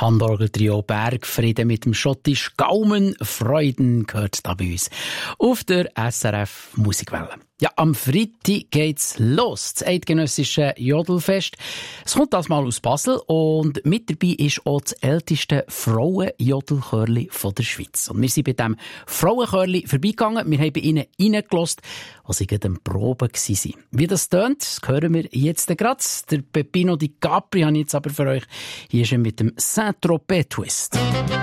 Handorgeltrio Bergfrieden mit dem schottisch Gaumenfreuden gehört da bei uns auf der SRF Musikwelle. Ja, am Freitag geht's los, das eidgenössische Jodelfest. Es kommt das mal aus Basel und mit dabei ist auch das älteste Frauenjodelchörli von der Schweiz. Und wir sind bei diesem Frauenchörli vorbeigegangen, wir haben bei ihnen reingelassen, als sie gerade am Proben waren. Wie das tönt, das hören wir jetzt gerade. Der Peppino Di Capri habe ich jetzt aber für euch hier schon mit dem Saint-Tropez-Twist.